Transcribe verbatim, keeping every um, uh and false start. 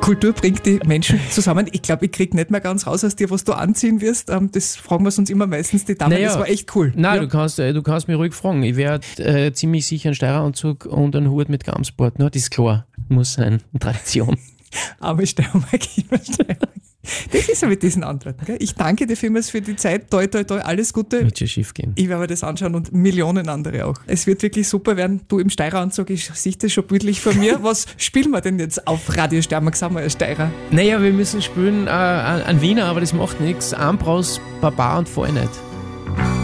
Kultur bringt die Menschen zusammen. Ich glaube, ich kriege nicht mehr ganz raus aus dir, was du anziehen wirst. Das fragen wir uns immer meistens die Damen. Naja, das war echt cool. Nein, ja. du kannst du kannst mich ruhig fragen. Ich werde äh, ziemlich sicher einen Steireranzug und einen Hut mit Gamsport. No, das ist klar. Muss sein. Tradition. Aber Steiermark, immer Steiermark. Das ist ja mit diesen Antworten. Gell? Ich danke dir vielmals für die Zeit. Toi, toi, toi. Alles Gute. Wird schon schief gehen. Ich werde mir das anschauen und Millionen andere auch. Es wird wirklich super werden. Du im Steireranzug, ich sehe das schon bildlich von mir. Was spielen wir denn jetzt auf Radio Steiermark? Sagen wir ja Steirer. Naja, wir müssen spielen äh, an Wiener, aber das macht nichts. Ambraus, Baba und Vollneit.